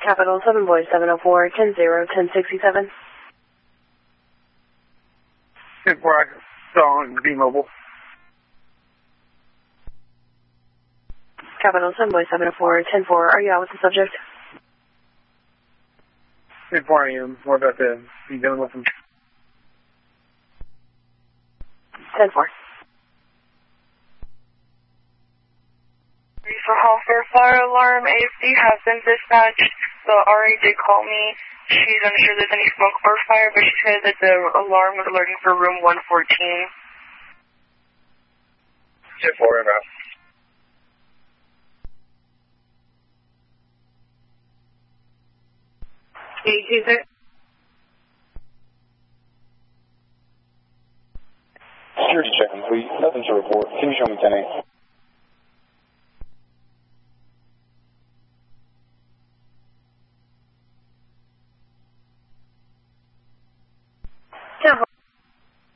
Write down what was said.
Capital 7 Boy 704 10-0 1067. 10-4, I saw on V-Mobile. Capital 7 Boy 704 10-4, are you out with the subject? 10-4, I am. What about the, you dealing with them? 10-4. For Hoffer Fire Alarm, AFC has been dispatched. The RA did call me. She's unsure there's any smoke or fire, but she said that the alarm was alerting for room 114. 10-4, inbound. Eight two six.